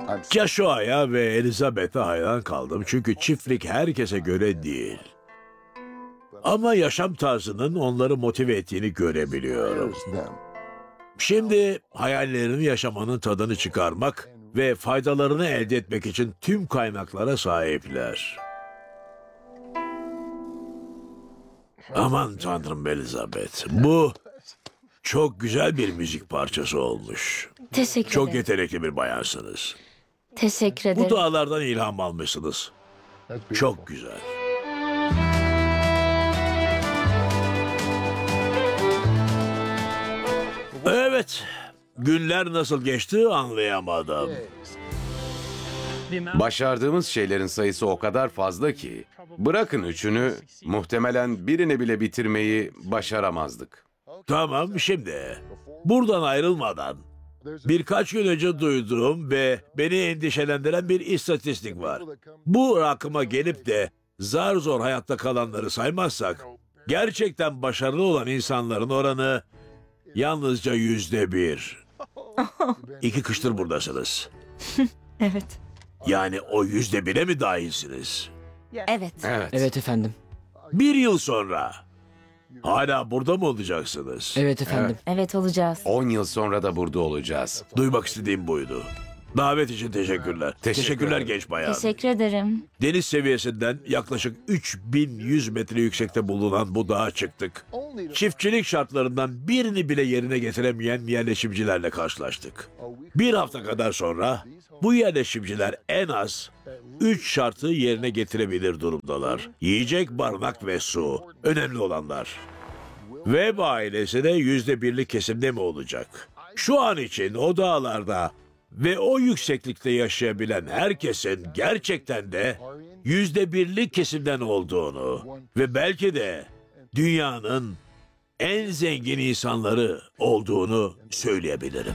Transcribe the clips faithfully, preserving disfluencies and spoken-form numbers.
Joshua'ya ve Elizabeth'e hayran kaldım çünkü çiftlik herkese göre değil. Ama yaşam tarzının onları motive ettiğini görebiliyorum. Şimdi hayallerini yaşamanın tadını çıkarmak ve faydalarını elde etmek için tüm kaynaklara sahipler. Aman Tanrım Elizabeth, bu çok güzel bir müzik parçası olmuş. Teşekkür Çok ederim. yetenekli bir bayansınız. Teşekkür Bu ederim. dağlardan ilham almışsınız. Çok güzel. Evet, günler nasıl geçti anlayamadım. Başardığımız şeylerin sayısı o kadar fazla ki, bırakın üçünü, muhtemelen birini bile bitirmeyi başaramazdık. Tamam, şimdi buradan ayrılmadan birkaç gün önce duyduğum ve beni endişelendiren bir istatistik var. Bu rakıma gelip de zar zor hayatta kalanları saymazsak, gerçekten başarılı olan insanların oranı yalnızca yüzde bir. İki kıştır buradasınız. Evet. Yani o yüzde bire mi dahilsiniz? Evet. Evet. Evet efendim. Bir yıl sonra hala burada mı olacaksınız? Evet efendim. Evet olacağız. On yıl sonra da burada olacağız. Duymak istediğim buydu. Davet için teşekkürler. Teşekkürler genç bayan. Teşekkür ederim. Deniz seviyesinden yaklaşık üç bin yüz metre yüksekte bulunan bu dağa çıktık. Çiftçilik şartlarından birini bile yerine getiremeyen yerleşimcilerle karşılaştık. Bir hafta kadar sonra bu yerleşimciler en az üç şartı yerine getirebilir durumdalar. Yiyecek, barınak ve su. Önemli olanlar. Webb ailesi de yüzde birlik kesimde mi olacak? Şu an için o dağlarda ve o yükseklikte yaşayabilen herkesin gerçekten de yüzde birlik kesimden olduğunu ve belki de dünyanın en zengin insanları olduğunu söyleyebilirim.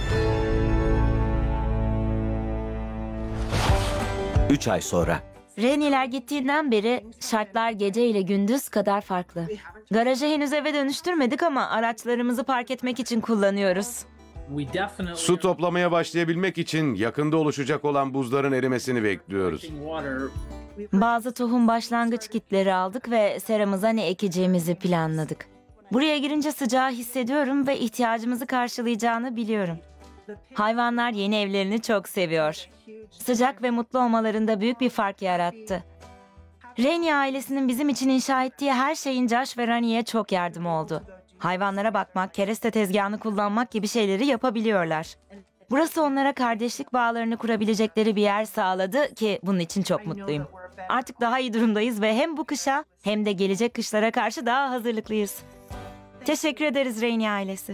Üç ay sonra. Reniler gittiğinden beri şartlar gece ile gündüz kadar farklı. Garajı henüz eve dönüştürmedik ama araçlarımızı park etmek için kullanıyoruz. Su toplamaya başlayabilmek için yakında oluşacak olan buzların erimesini bekliyoruz. Bazı tohum başlangıç kitleri aldık ve seramıza ne ekeceğimizi planladık. Buraya girince sıcağı hissediyorum ve ihtiyacımızı karşılayacağını biliyorum. Hayvanlar yeni evlerini çok seviyor. Sıcak ve mutlu olmalarında büyük bir fark yarattı. Reni ailesinin bizim için inşa ettiği her şeyin Josh ve Rani'ye çok yardımı oldu. Hayvanlara bakmak, kereste tezgahını kullanmak gibi şeyleri yapabiliyorlar. Burası onlara kardeşlik bağlarını kurabilecekleri bir yer sağladı ki bunun için çok mutluyum. Artık daha iyi durumdayız ve hem bu kışa hem de gelecek kışlara karşı daha hazırlıklıyız. Teşekkür ederiz Reni ailesi.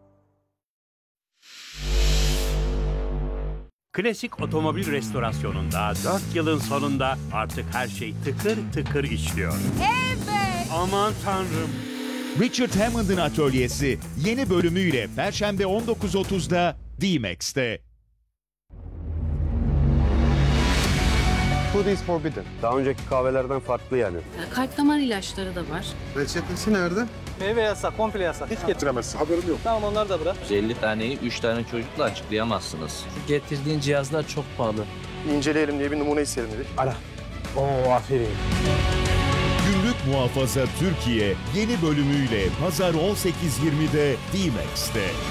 Klasik otomobil restorasyonunda dört yılın sonunda artık her şey tıkır tıkır işliyor. Evet! Aman tanrım! Richard Hammond'ın Atölyesi yeni bölümüyle Perşembe on dokuz otuzda D-Max'te. Food is forbidden. Daha önceki kahvelerden farklı yani. Kalp damar ilaçları da var. Reçetesi nerede? Meyve yasak, komple yasak. Hiç getiremezsin. Haberim yok. Tamam onları da bırak. yüz elli taneyi üç tane çocukla açıklayamazsınız. Şu getirdiğin cihazlar çok pahalı. İnceleyelim diye bir numune isteyelim dedik. Ara. Oo aferin. Günlük Muhafaza Türkiye yeni bölümüyle Pazar on sekiz yirmide D-Max'te.